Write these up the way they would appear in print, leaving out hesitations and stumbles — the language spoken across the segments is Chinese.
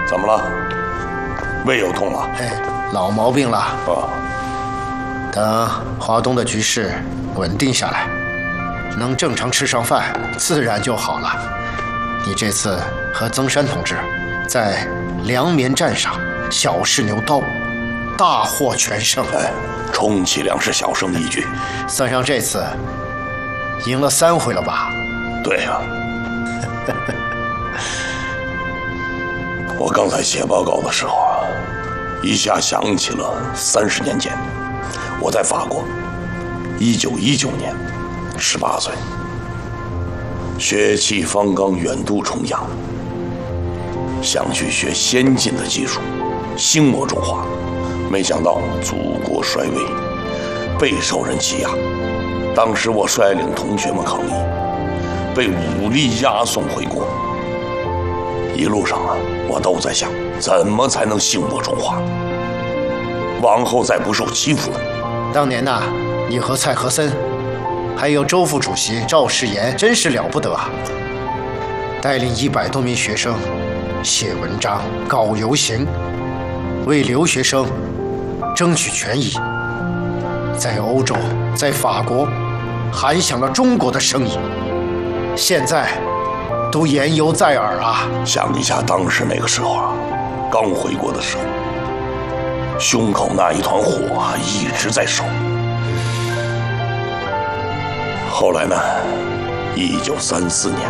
怎么了？胃又痛了？ 哎，老毛病了。 啊， 等华东的局势稳定下来，能正常吃上饭，自然就好了。你这次和曾山同志在凉棉战上小试牛刀，大获全胜。 哎，充其量是小胜一局， 算上这次赢了3回了吧？ 对呀。我刚才写报告的时候啊，一下想起了30年前，我在法国，1919年，18岁，血气方刚，远渡重洋，想去学先进的技术，兴国中华，没想到祖国衰微，备受人欺压。当时我率领同学们抗议，被武力押送回国。一路上啊，我都在想，怎么才能兴国中华，往后再不受欺负了。 当年呐，你和蔡和森，还有周副主席赵世炎，真是了不得啊！带领100多名学生写文章、搞游行，为留学生争取权益，在欧洲、在法国，喊响了中国的声音。现在都言犹在耳啊！ 想一下当时那个时候啊，刚回国的时候，胸口那一团火啊一直在烧。后来呢，1934年，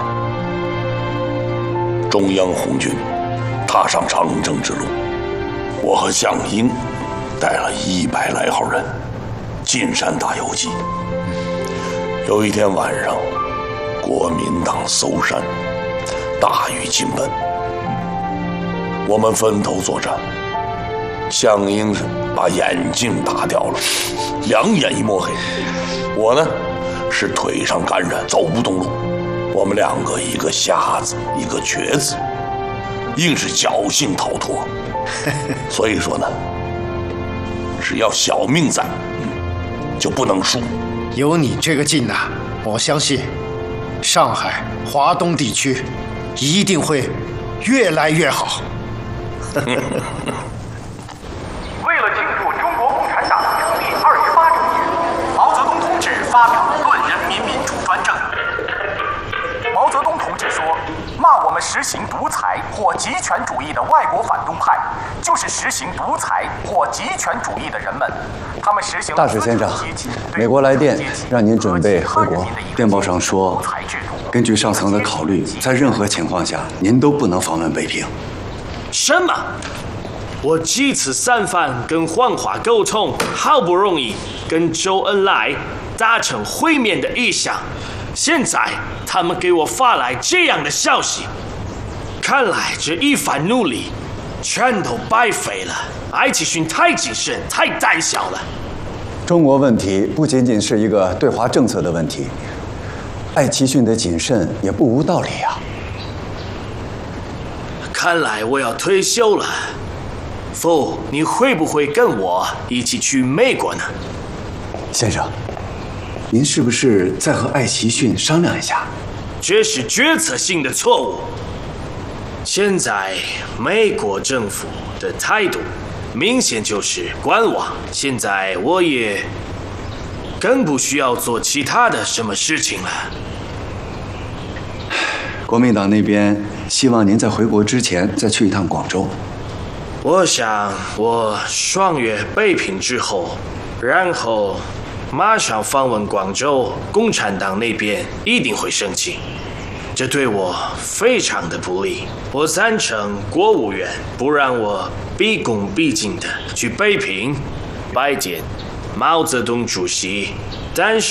中央红军踏上长征之路，我和项英带了100来号人进山打游击。有一天晚上，国民党搜山，大雨倾盆，我们分头作战。项英把眼镜打掉了，2眼一抹黑。我呢是腿上感染，走不动路。我们2个，一个瞎子，一个瘸子，硬是侥幸逃脱。所以说呢，只要小命在，就不能输。 有你这个劲呐，我相信上海、华东地区一定会越来越好。 为了庆祝中国共产党成立28周年，毛泽东同志发表了《论人民民主专政》。毛泽东同志说，骂我们实行独裁或极权主义的外国反动派，就是实行独裁或极权主义的人们。他们实行。 大使先生，美国来电让您准备回国。电报上说，根据上层的考虑，在任何情况下，您都不能访问北平。 什么？我几次三番跟黄华沟通，好不容易跟周恩来达成会面的意向，现在他们给我发来这样的消息，看来这一番努力全都白费了。艾奇逊太谨慎，太胆小了。 中国问题不仅仅是一个对华政策的问题，艾奇逊的谨慎也不无道理啊。 看来我要退休了。父，你会不会跟我一起去美国呢？ 先生，您是不是再和艾奇逊商量一下？ 这是决策性的错误。现在美国政府的态度明显就是观望，现在我也更不需要做其他的什么事情了。 国民党那边希望您在回国之前再去一趟广州。 我想我2月北平之后，然后马上访问广州，共产党那边一定会生气，这对我非常的不利。我赞成国务院不让我毕恭毕敬的去北平拜见毛泽东主席，但是